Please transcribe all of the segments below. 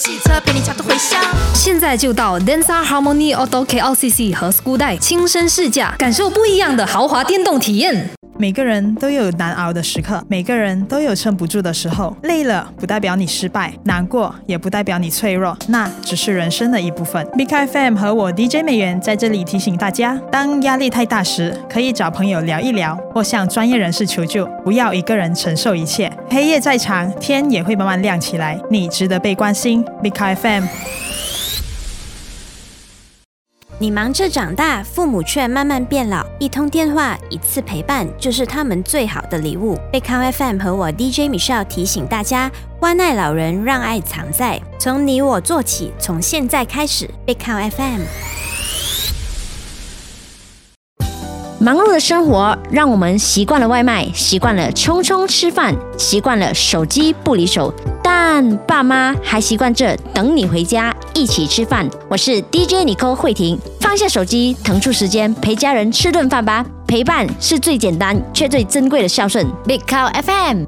汽车陪你找到回乡。 现在就到 Denza Harmony Auto KLCC 和 Skudai 亲身试驾，感受不一样的豪华电动体验。 每个人都有难熬的时刻，每个人都有撑不住的时候。累了不代表你失败，难过也不代表你脆弱，那只是人生的一部分。Big FM 和我 DJ 美元在这里提醒大家，当压力太大时，可以找朋友聊一聊，或向专业人士求救，不要一个人承受一切。黑夜再长，天也会慢慢亮起来，你值得被关心。Big FM。 你忙着长大，父母却慢慢变老，一通电话，一次陪伴，就是他们最好的礼物。贝康 FM 和我 DJ Michelle 提醒大家，关爱老人，让爱藏在，从你我做起，从现在开始。贝康 FM。 忙碌的生活让我们习惯了外卖，习惯了匆匆吃饭，习惯了手机不离手，但爸妈还习惯着等你回家一起吃饭。我是 DJ Nicole 慧婷，放下手机，腾出时间陪家人吃顿饭吧。陪伴是最简单却最珍贵的孝顺。Big Cow FM。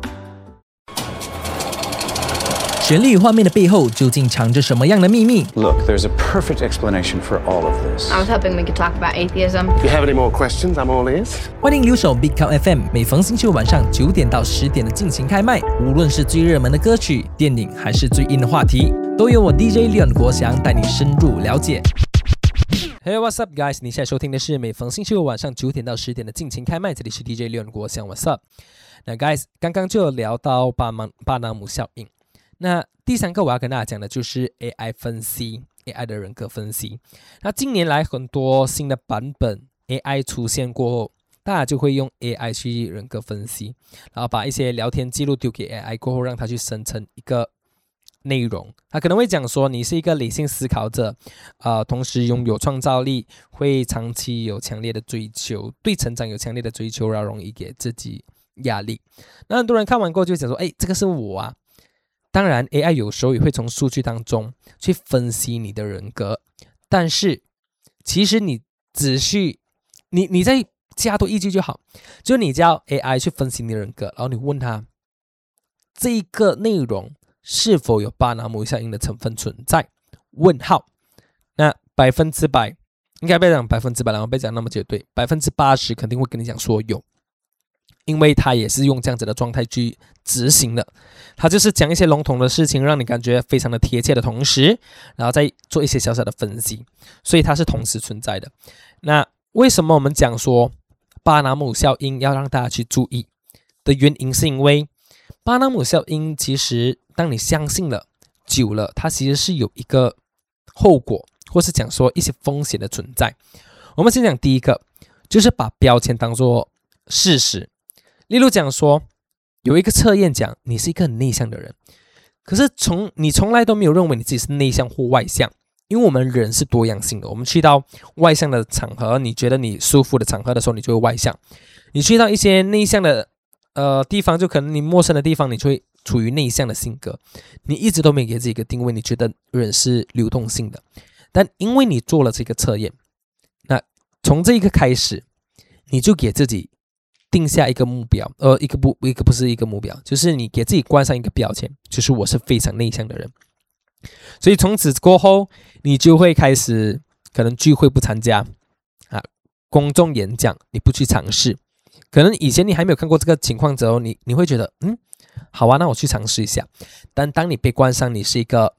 旋律与画面的背后究竟藏着什么样的秘密？ Look, there's a perfect explanation for all of this. I was hoping we could talk about atheism. If you have any more questions, I'm all ears. 欢迎留守 Big Cow FM， 每逢星期五晚上9点到10点的尽情开麦。无论是最热门的歌曲、电影，还是最硬的话题，都由我 DJ Leon 国祥带你深入了解。Hey, what's up, guys？ 你现在收听的是每逢星期五晚上9点到10点的尽情开麦，这里是 DJ Leon 国祥 ，What's up？ 那 guys， 刚刚就有聊到巴纳姆效应。那第三个我要跟大家讲的就是 AI 分析 ，AI 的人格分析。那近年来很多新的版本 AI 出现过后，大家就会用 AI 去人格分析，然后把一些聊天记录丢给 AI 过后，让它去生成一个内容。它可能会讲说你是一个理性思考者，同时拥有创造力，会长期有强烈的追求，对成长有强烈的追求，然后容易给自己压力。那很多人看完过后就讲说，这个是我啊。当然 AI 有时候也会从数据当中去分析你的人格，但是其实你只需你再加多一句就好，就你叫 AI 去分析你的人格，然后你问他这一个内容是否有巴纳姆效应的成分存在？问号。那100%应该不要讲100%，然后不要讲那么绝对，80%肯定会跟你讲说有。因为他也是用这样子的状态去执行的，他就是讲一些笼统的事情，让你感觉非常的贴切的同时，然后再做一些小小的分析，所以它是同时存在的。那为什么我们讲说巴纳姆效应要让大家去注意的原因，是因为巴纳姆效应其实当你相信了久了，它其实是有一个后果，或是讲说一些风险的存在。我们先讲第一个，就是把标签当作事实。例如讲说，有一个测验讲你是一个很内向的人，可是你从来都没有认为你自己是内向或外向，因为我们人是多样性的。我们去到外向的场合，你觉得你舒服的场合的时候，你就会外向；你去到一些内向的地方，就可能你陌生的地方，你就会处于内向的性格。你一直都没给自己一个定位，你觉得人是流动性的。但因为你做了这个测验，那从这一个开始，你就给自己定下一个目标，不是一个目标，就是你给自己冠上一个标签，就是我是非常内向的人。所以从此过后，你就会开始可能聚会不参加公众演讲你不去尝试。可能以前你还没有看过这个情况之后，你会觉得好啊，那我去尝试一下。但当你被冠上你是一个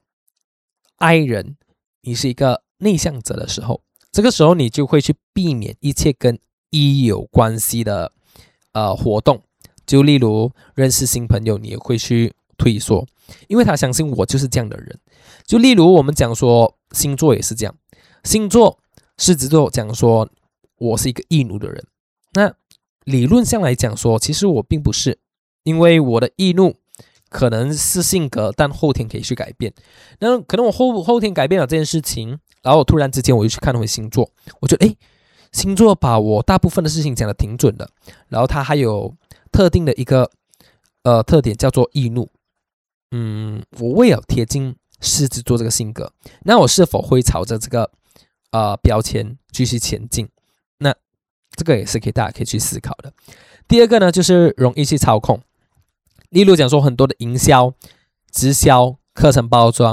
I 人，你是一个内向者的时候，这个时候你就会去避免一切跟 E 有关系的活动，就例如认识新朋友，你也会去退缩，因为他相信我就是这样的人。就例如我们讲说星座也是这样，星座狮子座讲说我是一个易怒的人，那理论上来讲说，其实我并不是，因为我的易怒可能是性格，但后天可以去改变。那可能我后天改变了这件事情，然后突然之间我就去看回星座，我觉得星座把我大部分的事情讲得挺准的，然后它还有特定的一个特点叫做易怒。我为了贴近狮子座这个性格，那我是否会朝着这个标签继续前进？那这个也是大家可以去思考的。第二个呢，就是容易去操控，例如讲说很多的营销、直销、课程包装、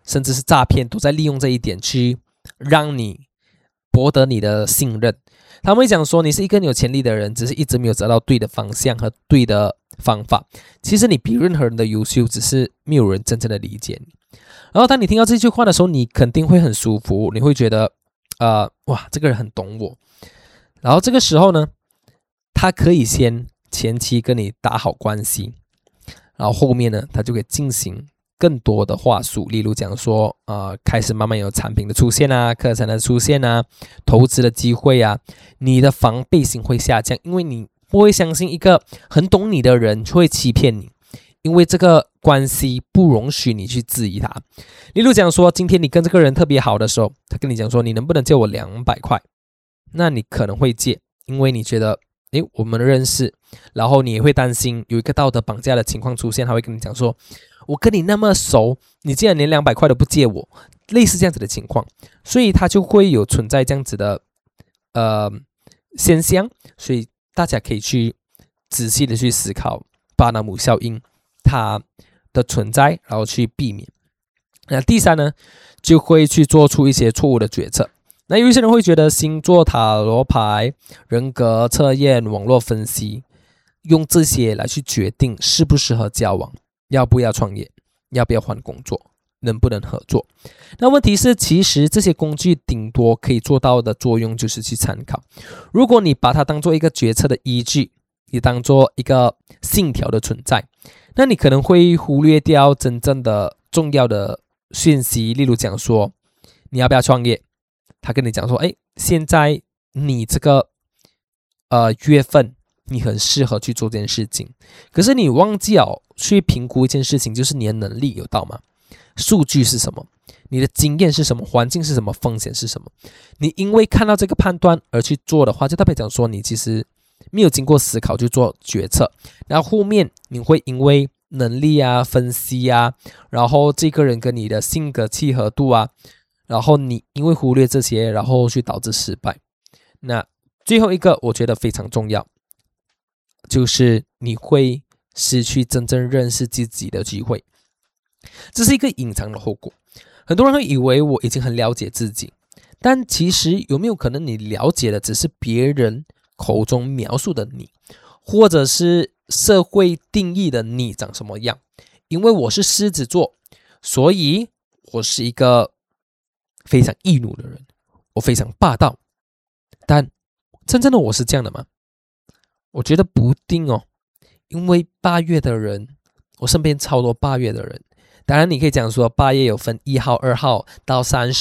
甚至是诈骗，都在利用这一点去让你博得你的信任。他们会讲说你是一个有潜力的人，只是一直没有找到对的方向和对的方法。其实你比任何人的优秀，只是没有人真正的理解你。然后当你听到这句话的时候，你肯定会很舒服，你会觉得哇，这个人很懂我。然后这个时候呢，他可以先前期跟你打好关系，然后后面呢，他就可以进行更多的话术，例如讲说开始慢慢有产品的出现啊，课程的出现啊，投资的机会啊，你的防备心会下降，因为你不会相信一个很懂你的人会欺骗你，因为这个关系不容许你去质疑他。例如讲说，今天你跟这个人特别好的时候，他跟你讲说你能不能借我200块，那你可能会借，因为你觉得我们认识，然后你也会担心有一个道德绑架的情况出现，他会跟你讲说我跟你那么熟，你竟然连200块都不借我，类似这样子的情况，所以他就会有存在这样子的现象。所以大家可以去仔细的去思考巴纳姆效应它的存在，然后去避免。那第三呢，就会去做出一些错误的决策。那有一些人会觉得星座、塔罗牌、人格测验、网络分析，用这些来去决定适不适合交往，要不要创业，要不要换工作，能不能合作。那问题是，其实这些工具顶多可以做到的作用就是去参考。如果你把它当做一个决策的依据，你当做一个信条的存在，那你可能会忽略掉真正的重要的讯息。例如讲说你要不要创业，他跟你讲说现在你这个月份你很适合去做这件事情，可是你忘记了去评估一件事情，就是你的能力有到吗？数据是什么？你的经验是什么？环境是什么？风险是什么？你因为看到这个判断而去做的话，就代表讲说你其实没有经过思考去做决策，然后后面你会因为能力啊、分析啊，然后这个人跟你的性格契合度啊，然后你因为忽略这些，然后去导致失败。那最后一个我觉得非常重要，就是你会失去真正认识自己的机会。这是一个隐藏的后果。很多人会以为我已经很了解自己，但其实有没有可能你了解的只是别人口中描述的你，或者是社会定义的你长什么样？因为我是狮子座，所以我是一个非常易怒的人，我非常霸道。但真正的我是这样的吗？我觉得不定哦。因为8月的人，我身边超多8月的人。当然你可以讲说8月有分1号、2号到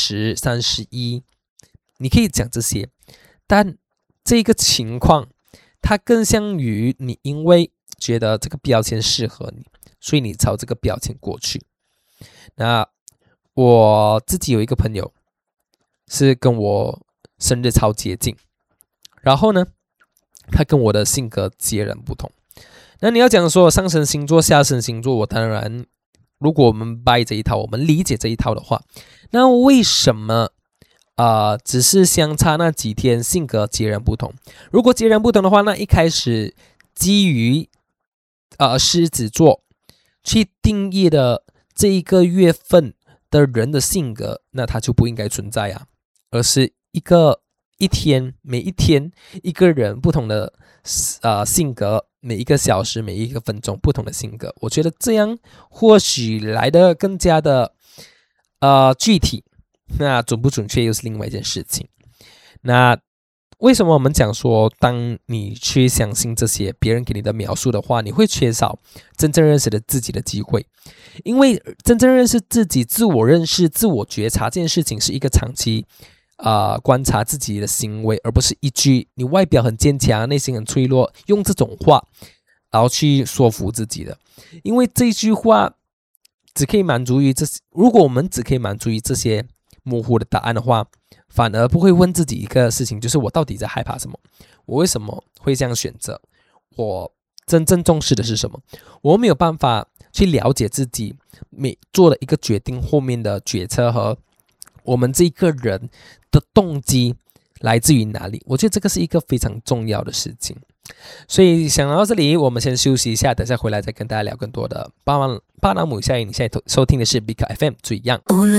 30、31，你可以讲这些，但这个情况它更像于你因为觉得这个标签适合你，所以你朝这个标签过去。那我自己有一个朋友是跟我生日超接近，然后呢他跟我的性格截然不同。那你要讲说上升星座、下升星座，我当然如果我们 buy 这一套，我们理解这一套的话，那为什么只是相差那几天性格截然不同？如果截然不同的话，那一开始基于狮子座去定义的这一个月份的人的性格，那它就不应该存在啊，而是一天每一天一个人不同的性格，每一个小时每一个分钟不同的性格，我觉得这样或许来得更加的具体。那准不准确又是另外一件事情。那为什么我们讲说当你去相信这些别人给你的描述的话，你会缺少真正认识的自己的机会？因为真正认识自己、自我认识、自我觉察这件事情是一个长期观察自己的行为，而不是一句你外表很坚强内心很脆弱用这种话然后去说服自己的。因为这句话只可以满足于如果我们只可以满足于这些模糊的答案的话，反而不会问自己一个事情，就是我到底在害怕什么？我为什么会这样选择？我真正重视的是什么？我没有办法去了解自己每做了一个决定后面的决策和我们这个人的动机来自于哪里。我觉得这个是一个非常重要的事情。所以想到这里，我们先休息一下，等下回来再跟大家聊更多的巴纳姆效应。你现在收听的是 Big FM 最样。